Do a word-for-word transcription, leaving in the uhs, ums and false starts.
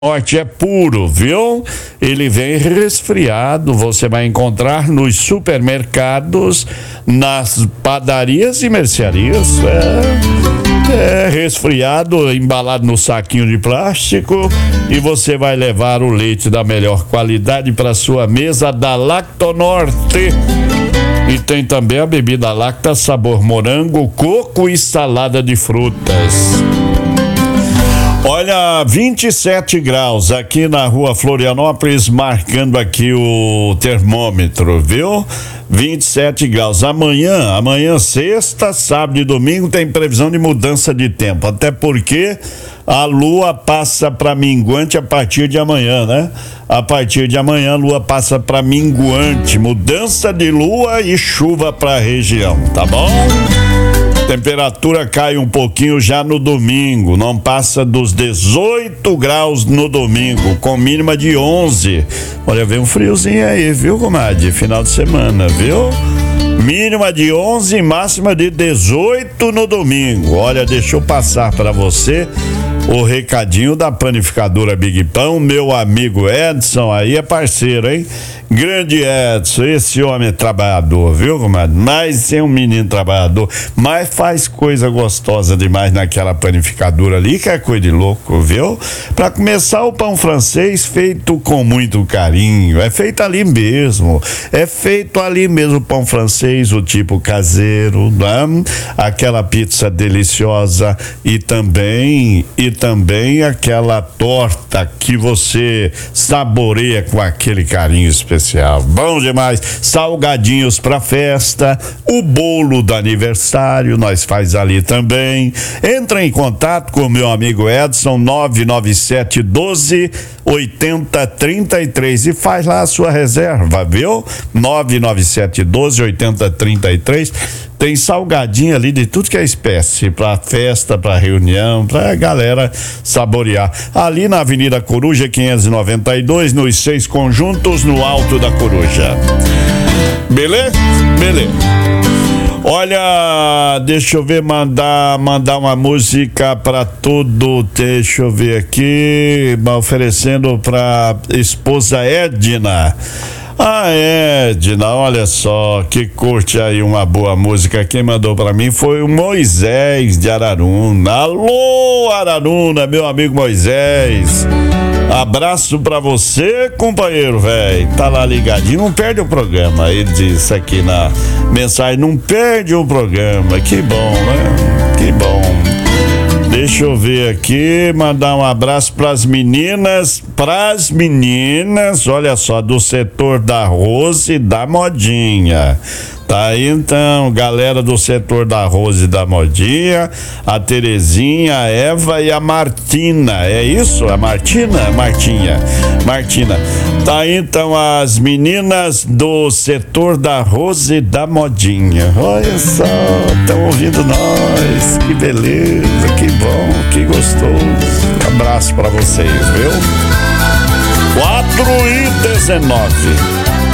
Norte é puro, viu? Ele vem resfriado, você vai encontrar nos supermercados, nas padarias e mercearias. É, é resfriado, embalado no saquinho de plástico, e você vai levar o leite da melhor qualidade para sua mesa da Lactonorte. E tem também a bebida Lacta sabor morango, coco e salada de frutas. Olha, vinte e sete graus aqui na rua Florianópolis, marcando aqui o termômetro, viu? vinte e sete graus. Amanhã, amanhã, sexta, sábado e domingo tem previsão de mudança de tempo, até porque a lua passa para minguante a partir de amanhã, né? A partir de amanhã a lua passa para minguante, mudança de lua e chuva para a região, tá bom? Temperatura cai um pouquinho já no domingo, não passa dos dezoito graus no domingo, com mínima de onze. Olha, vem um friozinho aí, viu, comadre? Final de semana, viu? Mínima de onze, máxima de dezoito no domingo. Olha, deixa eu passar para você o recadinho da panificadora Big Pão, meu amigo Edson, aí é parceiro, hein? Grande Edson, esse homem é trabalhador, viu, comadre? Mas é um menino trabalhador, mas faz coisa gostosa demais naquela panificadora ali, que é coisa de louco, viu? Pra começar, o pão francês feito com muito carinho, é feito ali mesmo, é feito ali mesmo o pão francês, o tipo caseiro, né? Aquela pizza deliciosa e também, e também aquela torta que você saboreia com aquele carinho especial. Bom demais, salgadinhos pra festa, o bolo do aniversário nós faz ali também. Entra em contato com o meu amigo Edson, nove nove sete doze oitenta trinta e três, e faz lá a sua reserva, viu? nove nove sete doze oitenta trinta e três. Tem salgadinho ali de tudo que é espécie, pra festa, pra reunião, pra galera saborear. Ali na Avenida Coruja, quinhentos e noventa e dois, nos seis conjuntos, no Alto da Coruja. Beleza? Beleza. Olha, deixa eu ver, mandar, mandar uma música pra tudo, deixa eu ver aqui, oferecendo pra esposa Edna. Ah, Edna, olha só, que curte aí uma boa música. Quem mandou pra mim foi o Moisés de Araruna. Alô, Araruna, meu amigo Moisés. Abraço pra você, companheiro, velho. Tá lá ligadinho, não perde o programa. Ele disse aqui na mensagem, não perde o programa. Que bom, né? Que bom. Deixa eu ver aqui, mandar um abraço pras meninas, pras meninas, olha só, do setor da Rose e da Modinha. Tá aí então, galera do setor da Rose e da Modinha, a Terezinha, a Eva e a Martina, é isso? A Martina? A Martinha, Martina. Tá aí então as meninas do setor da Rose e da Modinha. Olha só, estão ouvindo nós, que beleza, que bom, que gostoso. Abraço pra vocês, viu? quatro e dezenove.